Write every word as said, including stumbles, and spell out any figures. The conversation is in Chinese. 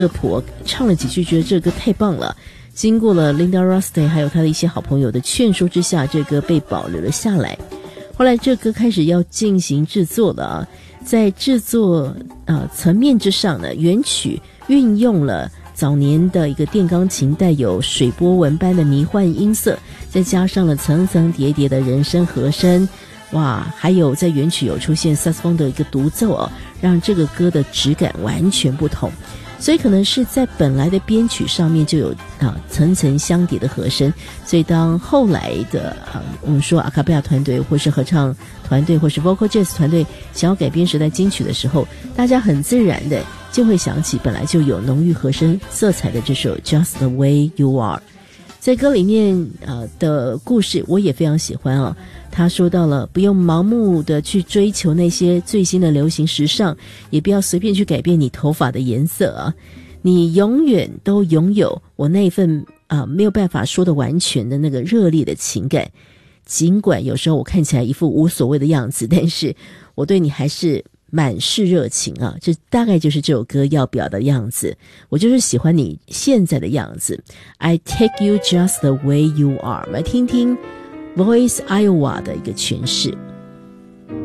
婆唱了几句，觉得这歌太棒了。经过了 Linda Ronstadt 还有他的一些好朋友的劝说之下，这歌被保留了下来。后来这歌开始要进行制作了啊，在制作呃层面之上呢，原曲运用了早年的一个电钢琴带有水波纹般的迷幻音色，再加上了层层叠叠的人声和声，哇，还有在原曲有出现萨克斯风的一个独奏哦，让这个歌的质感完全不同。所以可能是在本来的编曲上面就有啊层层相叠的和声，所以当后来的啊我们说阿卡贝拉团队或是合唱团队或是 vocal jazz 团队想要改编时代金曲的时候，大家很自然的就会想起本来就有浓郁和声色彩的这首 Just the Way You Are。 在歌里面呃的故事我也非常喜欢啊，他说到了不用盲目的去追求那些最新的流行时尚，也不要随便去改变你头发的颜色啊，你永远都拥有我那一份啊没有办法说的完全的那个热烈的情感，尽管有时候我看起来一副无所谓的样子，但是我对你还是满是热情啊，这大概就是这首歌要表的样子。我就是喜欢你现在的样子。 I take you just the way you are。 来听听 Voice Iowa 的一个诠释。